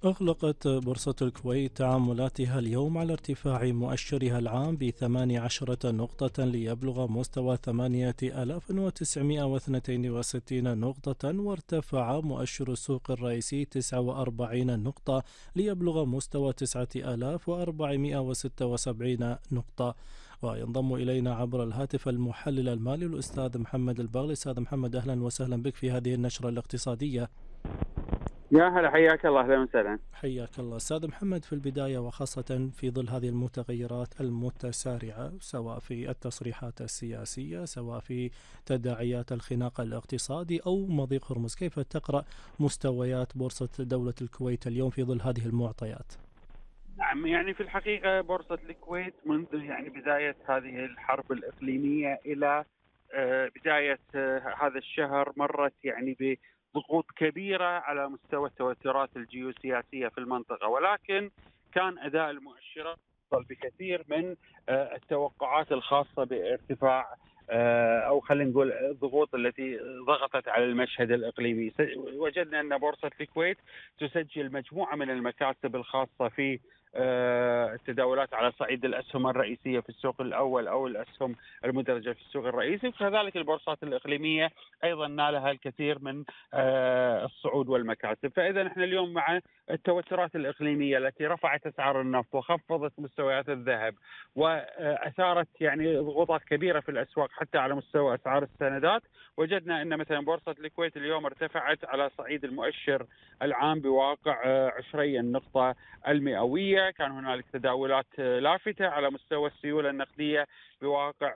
أغلقت بورصة الكويت تعاملاتها اليوم على ارتفاع مؤشرها العام ب18 نقطة ليبلغ مستوى 8962 نقطة، وارتفع مؤشر السوق الرئيسي 49 نقطة ليبلغ مستوى 9476 نقطة. وينضم إلينا عبر الهاتف المحلل المالي الأستاذ محمد البغلي. أستاذ محمد، أهلا وسهلا بك في هذه النشرة الاقتصادية. يا هلا، حياك الله، اهلا وسهلا. حياك الله أستاذ محمد. في البداية وخاصة في ظل هذه المتغيرات المتسارعة، سواء في التصريحات السياسية سواء في تداعيات الخناق الاقتصادي أو مضيق هرمز، كيف تقرأ مستويات بورصة دولة الكويت اليوم في ظل هذه المعطيات؟ نعم، يعني في الحقيقة بورصة الكويت منذ بداية هذه الحرب الإقليمية إلى بداية هذا الشهر مرت بضغوط كبيرة على مستوى التوترات الجيوسياسية في المنطقة، ولكن كان أداء المؤشرات أفضل بكثير من التوقعات الخاصة بارتفاع أو خلينا نقول الضغوط التي ضغطت على المشهد الإقليمي. وجدنا أن بورصة الكويت تسجل مجموعة من المكاسب الخاصة في التداولات على صعيد الأسهم الرئيسية في السوق الأول أو الأسهم المدرجة في السوق الرئيسي، وكذلك البورصات الإقليمية أيضا نالها الكثير من الصعود والمكاسب. فإذا نحن اليوم مع التوترات الإقليمية التي رفعت أسعار النفط وخفضت مستويات الذهب وأثارت ضغوطات كبيرة في الأسواق حتى على مستوى أسعار السندات، وجدنا أن مثلا بورصة الكويت اليوم ارتفعت على صعيد المؤشر العام بواقع 20 نقطة المئوية. كان هنالك تداولات لافتة على مستوى السيولة النقدية بواقع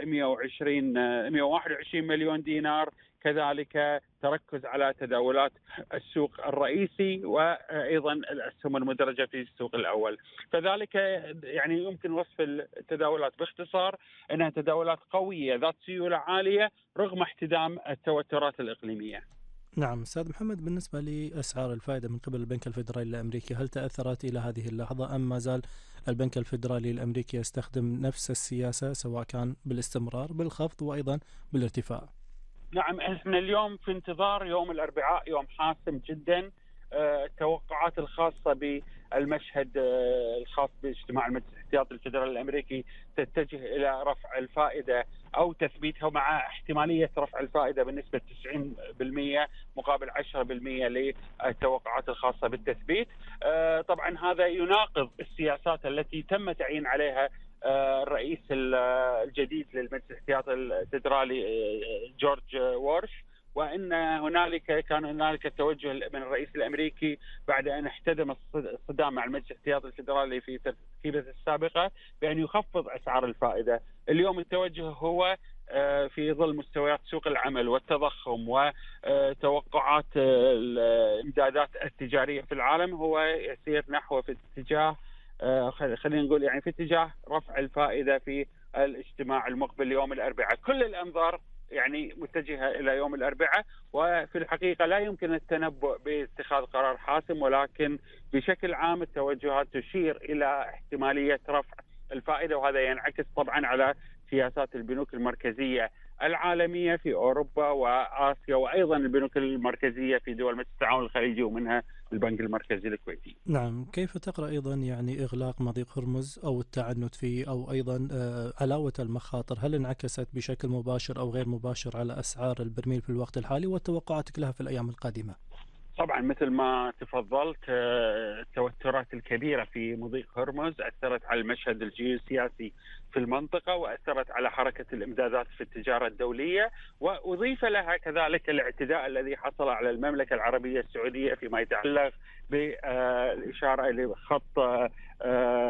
121 مليون دينار، كذلك تركز على تداولات السوق الرئيسي وأيضا الأسهم المدرجة في السوق الأول. فذلك يمكن وصف التداولات باختصار أنها تداولات قوية ذات سيولة عالية رغم احتدام التوترات الإقليمية. نعم أستاذ محمد، بالنسبة لأسعار الفائدة من قبل البنك الفيدرالي الأمريكي، هل تأثرت إلى هذه اللحظة أم ما زال البنك الفيدرالي الأمريكي يستخدم نفس السياسة سواء كان بالاستمرار بالخفض وأيضا بالارتفاع؟ نعم، احنا اليوم في انتظار يوم الأربعاء، يوم حاسم جدا. التوقعات الخاصة بالمشهد الخاص باجتماع المجلس الاحتياطي الفيدرالي الأمريكي تتجه إلى رفع الفائدة أو تثبيتها، مع احتمالية رفع الفائدة بنسبة 90% مقابل 10% للتوقعات الخاصة بالتثبيت. طبعا هذا يناقض السياسات التي تم تعيين عليها الرئيس الجديد للمجلس الاحتياطي الفيدرالي جورج وورش، وان كان هنالك توجه من الرئيس الامريكي بعد ان احتدم الصدام مع المجلس الاحتياطي الفيدرالي في تركيبته السابقه بان يخفض اسعار الفائده. اليوم التوجه هو في ظل مستويات سوق العمل والتضخم وتوقعات الامدادات التجاريه في العالم، هو يسير نحو في اتجاه خلينا نقول في اتجاه رفع الفائده في الاجتماع المقبل يوم الاربعاء. كل الانظار متجهه الى يوم الاربعاء، وفي الحقيقه لا يمكن التنبؤ باتخاذ قرار حاسم، ولكن بشكل عام التوجهات تشير الى احتماليه رفع الفائده، وهذا ينعكس طبعا على سياسات البنوك المركزيه العالميه في اوروبا واسيا، وايضا البنوك المركزيه في دول مثل التعاون الخليجي ومنها البنك المركزي الكويتي. نعم، كيف تقرأ أيضا إغلاق مضيق هرمز أو التعنت فيه أو أيضا علاوة المخاطر، هل انعكست بشكل مباشر أو غير مباشر على أسعار البرميل في الوقت الحالي وتوقعاتك لها في الأيام القادمة؟ طبعا مثل ما تفضلت، التوترات الكبيرة في مضيق هرمز أثرت على المشهد الجيوسياسي في المنطقة وأثرت على حركة الإمدادات في التجارة الدولية، وأضيف لها كذلك الاعتداء الذي حصل على المملكة العربية السعودية فيما يتعلق بالإشارة لخط